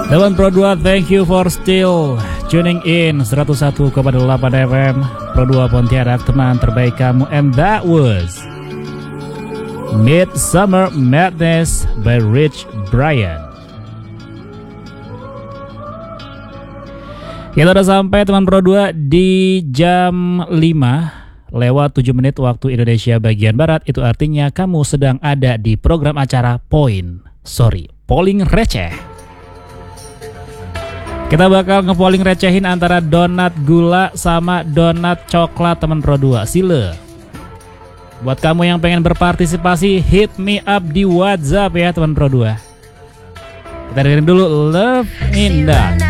Teman Pro 2, thank you for still tuning in 101,8 FM Pro 2 Pontianak, teman terbaik kamu. And that was Midsummer Madness by Rich Brian. Kita udah sampai teman Pro 2 di jam 5 lewat 7 menit waktu Indonesia bagian Barat. Itu artinya kamu sedang ada di program acara Polling Receh. Kita bakal nge-polling recehin antara donat gula sama donat coklat teman Pro 2. Sile. Buat kamu yang pengen berpartisipasi, hit me up di WhatsApp ya teman Pro 2. Kita dengerin dulu Love in That.